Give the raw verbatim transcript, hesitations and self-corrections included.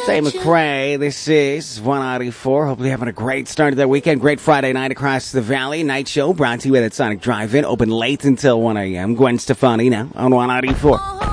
Say McCrae, this is one ninety-four. Hopefully having a great start to the weekend. Great Friday night across the valley. Night show brought to you at Sonic Drive-In. Open late until one a.m. Gwen Stefani now on one ninety-four.